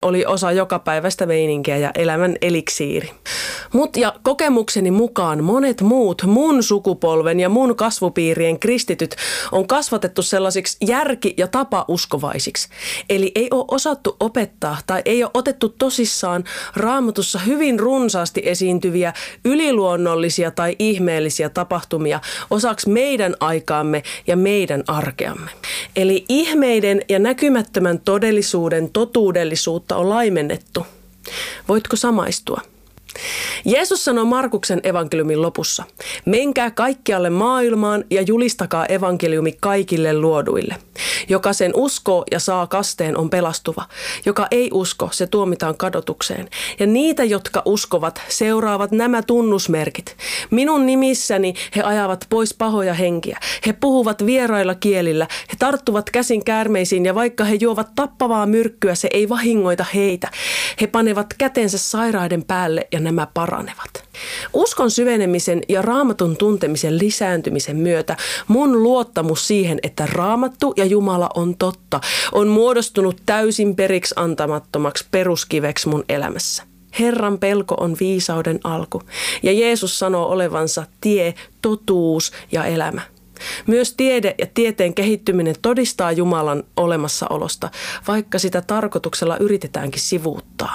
oli osa jokapäiväistä meininkiä ja elämän eliksiiri. Ja kokemukseni mukaan monet muut mun sukupolven ja mun kasvupiirien kristityt on kasvatettu sellaisiksi järki- ja tapauskovaisiksi. Eli ei ole osattu opettaa tai ei ole otettu tosissaan Raamatussa hyvin runsaasti esiintyviä yliluonnollisia tai ihmeellisiä tapahtumia osaksi meidän aikaamme ja meidän arkeamme. Eli ihmeiden ja näkymättömän todellisuuden totuudellisuutta on laimennettu. Voitko samaistua? Jeesus sanoi Markuksen evankeliumin lopussa, menkää kaikkialle maailmaan ja julistakaa evankeliumi kaikille luoduille. Joka sen uskoo ja saa kasteen on pelastuva. Joka ei usko, se tuomitaan kadotukseen. Ja niitä, jotka uskovat, seuraavat nämä tunnusmerkit. Minun nimissäni he ajavat pois pahoja henkiä. He puhuvat vierailla kielillä. He tarttuvat käsin käärmeisiin ja vaikka he juovat tappavaa myrkkyä, se ei vahingoita heitä. He panevat kätensä sairaiden päälle ja nämä paranevat. Uskon syvenemisen ja Raamatun tuntemisen lisääntymisen myötä mun luottamus siihen, että Raamattu ja Jumala on totta, on muodostunut täysin periksi antamattomaksi peruskiveksi mun elämässä. Herran pelko on viisauden alku ja Jeesus sanoo olevansa tie, totuus ja elämä. Myös tiede ja tieteen kehittyminen todistaa Jumalan olemassaolosta, vaikka sitä tarkoituksella yritetäänkin sivuuttaa.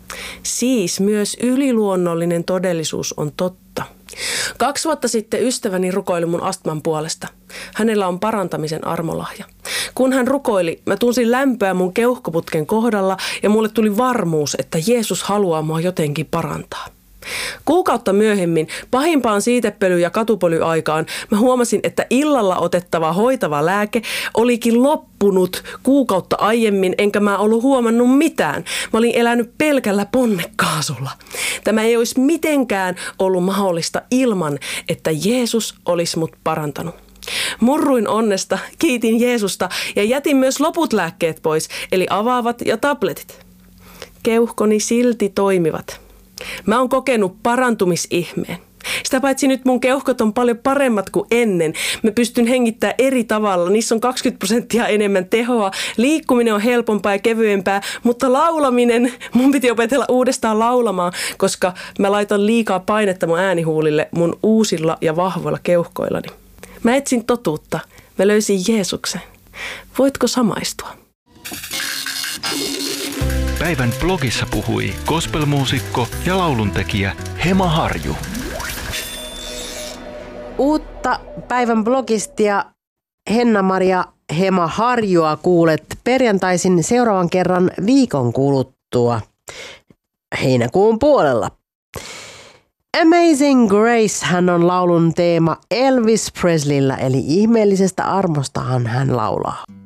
Siis myös yliluonnollinen todellisuus on totta. 2 vuotta sitten ystäväni rukoili mun astman puolesta. Hänellä on parantamisen armolahja. Kun hän rukoili, mä tunsin lämpöä mun keuhkoputken kohdalla ja mulle tuli varmuus, että Jeesus haluaa mua jotenkin parantaa. Kuukautta myöhemmin, pahimpaan siitepöly- ja katupölyaikaan, mä huomasin, että illalla otettava hoitava lääke olikin loppunut kuukautta aiemmin, enkä mä ollut huomannut mitään. Mä olin elänyt pelkällä ponnekaasulla. Tämä ei olisi mitenkään ollut mahdollista ilman, että Jeesus olisi mut parantanut. Murruin onnesta, kiitin Jeesusta ja jätin myös loput lääkkeet pois, eli avaavat ja tabletit. Keuhkoni silti toimivat. Mä oon kokenut parantumisihmeen. Sitä paitsi nyt mun keuhkot on paljon paremmat kuin ennen. Mä pystyn hengittämään eri tavalla. Niissä on 20% enemmän tehoa. Liikkuminen on helpompaa ja kevyempää, mutta laulaminen, mun piti opetella uudestaan laulamaan, koska mä laitan liikaa painetta mun äänihuulille mun uusilla ja vahvoilla keuhkoillani. Mä etsin totuutta. Mä löysin Jeesuksen. Voitko samaistua? Päivän blogissa puhui gospelmuusikko ja lauluntekijä Hema Harju. Uutta päivän blogistia Henna-Maria Hema Harjua kuulet perjantaisin seuraavan kerran viikon kuluttua heinäkuun puolella. Amazing Grace hän on laulun teema Elvis Presleyllä, eli ihmeellisestä armostahan hän laulaa.